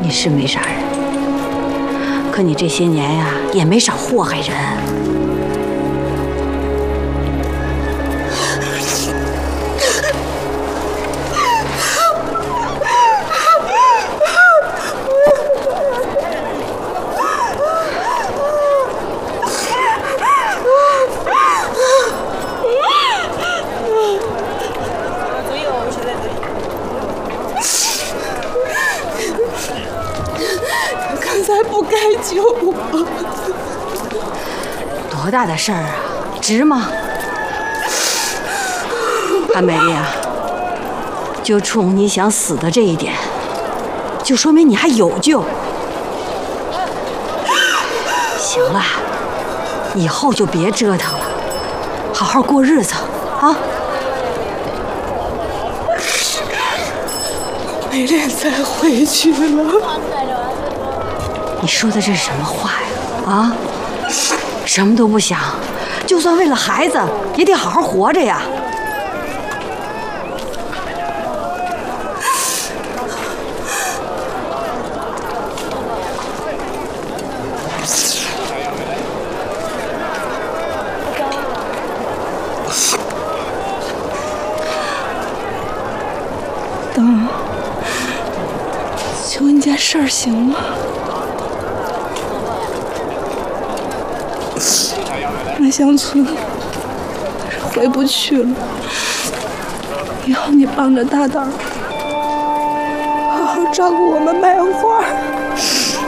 你是没杀人，可你这些年呀，也没少祸害人。 刚才不该救我。 多大的事儿啊，值吗？韩美丽啊，就冲你想死的这一点，就说明你还有救。行了，以后就别折腾了，好好过日子啊。 没脸再回去了。 你说的这是什么话呀？啊，什么都不想，就算为了孩子，也得好好活着呀。 等，求你件事儿行吗？麦乡村回不去了，以后你帮着大胆，好好照顾我们麦花。